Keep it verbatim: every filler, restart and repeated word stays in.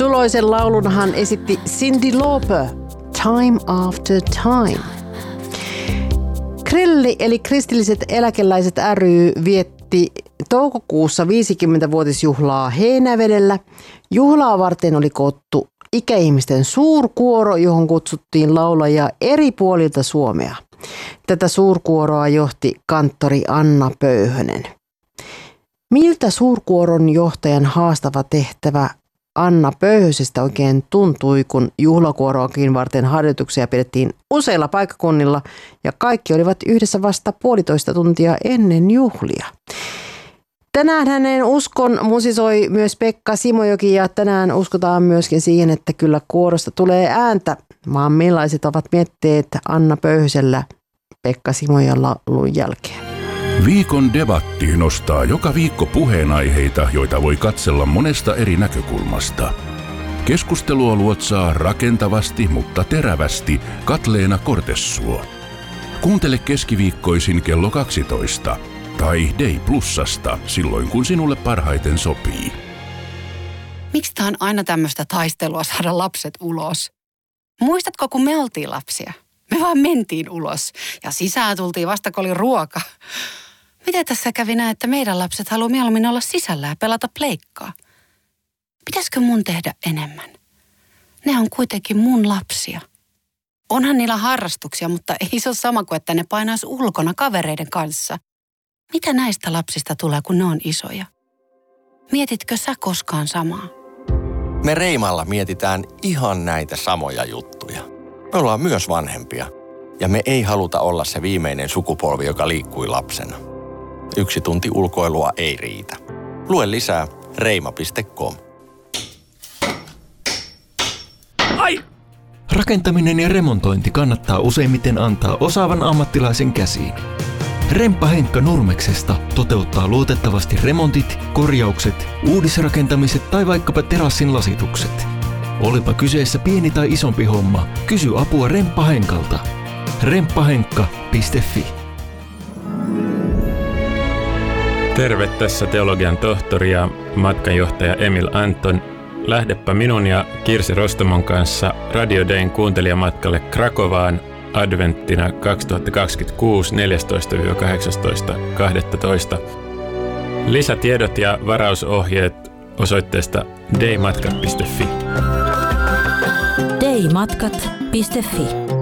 Suloisen laulunhan esitti Cyndi Lauper, Time After Time. Krilli eli Kristilliset eläkeläiset ry vietti toukokuussa viisikymmenvuotisjuhlaa Heinävedellä. Juhlaa varten oli koottu ikäihmisten suurkuoro, johon kutsuttiin laulajia eri puolilta Suomea. Tätä suurkuoroa johti kanttori Anna Pöyhönen. Miltä suurkuoron johtajan haastava tehtävä Anna Pöyhösestä oikein tuntui, kun juhlakuoroakin varten harjoituksia pidettiin useilla paikkakunnilla ja kaikki olivat yhdessä vasta puolitoista tuntia ennen juhlia? Tänään hänen uskon musisoi myös Pekka Simojoki ja tänään uskotaan myöskin siihen, että kyllä kuorosta tulee ääntä. Maan millaiset ovat mietteet Anna Pöyhösellä Pekka Simojan laulun jälkeen? Viikon debatti nostaa joka viikko puheenaiheita, joita voi katsella monesta eri näkökulmasta. Keskustelua luotsaa rakentavasti, mutta terävästi Katleena Kortessuo. Kuuntele keskiviikkoisin kello kaksitoista tai Day Plusasta silloin, kun sinulle parhaiten sopii. Miksi tää on aina tämmöistä taistelua saada lapset ulos? Muistatko, kun me oltiin lapsia? Me vaan mentiin ulos ja sisään tultiin vasta, kun oli ruoka. Miten tässä kävi näin, että meidän lapset haluaa mieluummin olla sisällä ja pelata pleikkaa? Pitäisikö mun tehdä enemmän? Ne on kuitenkin mun lapsia. Onhan niillä harrastuksia, mutta ei se ole sama kuin, että ne painaisi ulkona kavereiden kanssa. Mitä näistä lapsista tulee, kun ne on isoja? Mietitkö sä koskaan samaa? Me Reimalla mietitään ihan näitä samoja juttuja. Me ollaan myös vanhempia ja me ei haluta olla se viimeinen sukupolvi, joka liikkui lapsena. Yksi tunti ulkoilua ei riitä. Lue lisää reima piste com. Ai! Rakentaminen ja remontointi kannattaa useimmiten antaa osaavan ammattilaisen käsiin. Remppa Henkka Nurmeksesta toteuttaa luotettavasti remontit, korjaukset, uudisrakentamiset tai vaikkapa terassin lasitukset. Olipa kyseessä pieni tai isompi homma, kysy apua Remppa Henkalta. remppahenkka piste fi. Terve, tässä teologian tohtori ja matkanjohtaja Emil Anton. Lähdepä minun ja Kirsi Rostomon kanssa Radio Dayn kuuntelijamatkalle Krakovaan adventtina kaksituhattakaksikymmentäkuusi neljästoista kahdeksastoista kahdestoista. Lisätiedot ja varausohjeet osoitteesta daymatkat piste fi. daymatkat piste fi